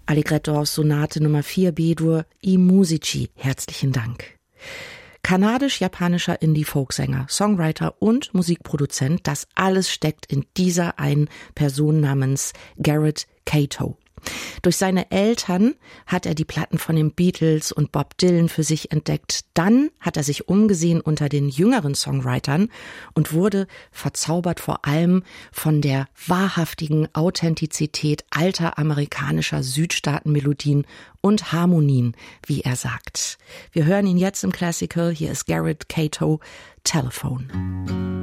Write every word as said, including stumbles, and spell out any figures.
Allegretto aus Sonate Nummer vier B-Dur I Musici. Herzlichen Dank. Kanadisch-japanischer Indie-Folksänger, Songwriter und Musikproduzent, das alles steckt in dieser einen Person namens Garrett Cato. Durch seine Eltern hat er die Platten von den Beatles und Bob Dylan für sich entdeckt. Dann hat er sich umgesehen unter den jüngeren Songwritern und wurde verzaubert vor allem von der wahrhaftigen Authentizität alter amerikanischer Südstaatenmelodien und Harmonien, wie er sagt. Wir hören ihn jetzt im Classical. Hier ist Garrett Cato, Telephone.